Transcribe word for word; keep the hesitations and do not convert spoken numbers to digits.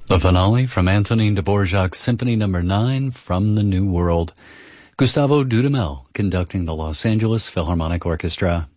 The finale from Antonin Dvorak's Symphony Number nine from the New World. Gustavo Dudamel conducting the Los Angeles Philharmonic Orchestra.